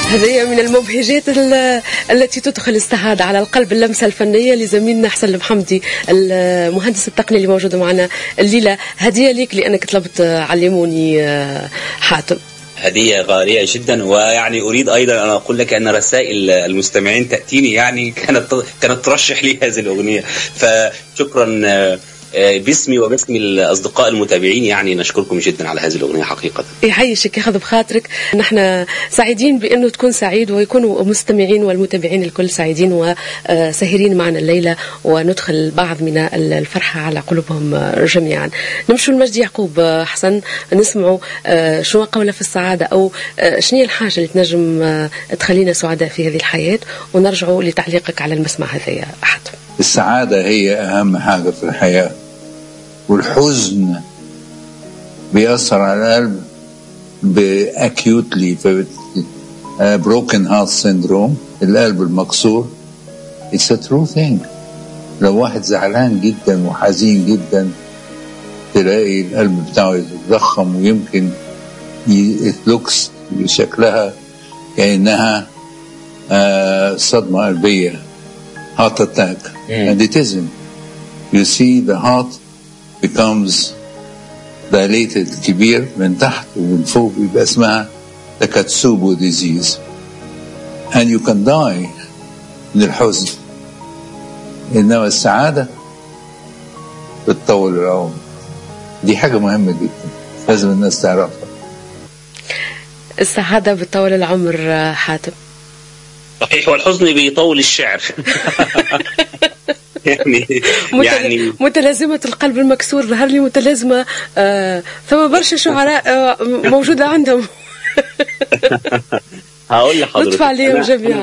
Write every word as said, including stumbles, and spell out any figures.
هذه من المبهجات التي تدخل السعادة على القلب، اللمسة الفنية لزميلنا حسن المحمدي المهندس التقني اللي موجود معنا الليلة. هدية ليك لأنك طلبت علموني حاتم. هدية غالية جدا، ويعني أريد أيضا أن أقول لك أن رسائل المستمعين تأتيني يعني كانت كانت ترشح لي هذه الأغنية، فشكرا باسمي وباسم الأصدقاء المتابعين، يعني نشكركم جدا على هذه الأغنية حقيقة. يعيشك، ياخذ بخاطرك. نحن سعيدين بأنه تكون سعيد ويكونوا مستمعين والمتابعين الكل سعيدين وسهرين معنا الليلة، وندخل بعض من الفرحة على قلوبهم جميعا. نمشوا المجد يعقوب حسن، نسمعوا شنو قوله في السعادة، أو شنو الحاجة اللي تنجم تخلينا سعداء في هذه الحياة، ونرجعوا لتعليقك على المسمع هذا يا أحد. السعادة هي أهم حاجة في الحياة، والحزن بيأثر على القلب بأكيوتلي، broken heart syndrome، القلب المكسور. it's a true thing. لو واحد زعلان جدا وحزين جدا تلاقي القلب بتاعه يتضخم، ويمكن it looks بشكلها كأنها صدمة قلبية، heart attack. mm. and it isn't. You see the heart becomes dilated كبير من تحت ومن فوق، يبقى اسمها تكاتسوبو disease and you can die من الحزن. إنما السعادة بتطول العمر، دي حاجة مهمة جدا لازم الناس تعرفها. السعادة بتطول العمر حاتم. صحيح، والحزن بيطول الشعر. يعني يعني متلازمة القلب المكسور ظهر لي متلازمة. آه ثم برشا شعراء آه موجودة عندهم. هقول لحضرتك ندفع عليهم جميعا.